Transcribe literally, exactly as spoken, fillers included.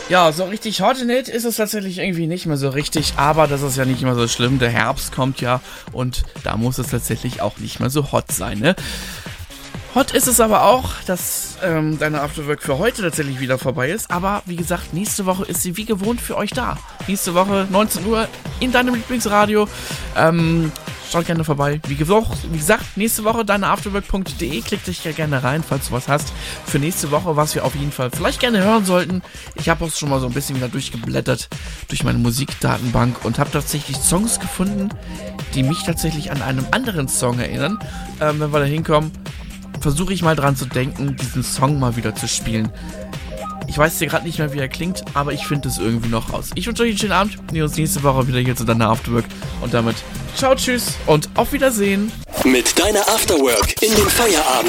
Ja, so richtig hot in it ist es tatsächlich irgendwie nicht mehr so richtig, aber das ist ja nicht immer so schlimm. Der Herbst kommt ja und da muss es tatsächlich auch nicht mehr so hot sein, ne? Hot ist es aber auch, dass ähm, deine Afterwork für heute tatsächlich wieder vorbei ist. Aber wie gesagt, nächste Woche ist sie wie gewohnt für euch da. Nächste Woche neunzehn Uhr in deinem Lieblingsradio. Ähm, schaut gerne vorbei. Wie, gewo- wie gesagt, nächste Woche deine afterwork punkt de. Klick dich ja gerne rein, falls du was hast. Für nächste Woche, was wir auf jeden Fall vielleicht gerne hören sollten. Ich habe auch schon mal so ein bisschen wieder durchgeblättert durch meine Musikdatenbank und habe tatsächlich Songs gefunden, die mich tatsächlich an einen anderen Song erinnern. Ähm, wenn wir da hinkommen, versuche ich mal dran zu denken, diesen Song mal wieder zu spielen. Ich weiß dir gerade nicht mehr, wie er klingt, aber ich finde es irgendwie noch raus. Ich wünsche euch einen schönen Abend. Wir sehen uns nächste Woche wieder hier zu deiner Afterwork. Und damit ciao, tschüss und auf Wiedersehen. Mit deiner Afterwork in den Feierabend.